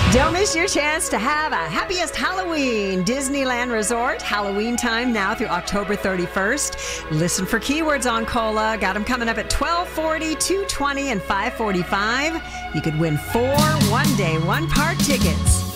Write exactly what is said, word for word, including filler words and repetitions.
Don't miss your chance to have a happiest Halloween. Disneyland Resort, Halloween time now through October thirty-first. Listen for keywords on Cola. Got them coming up at twelve forty, two twenty, and five forty-five. You could win four one-day, one-part tickets.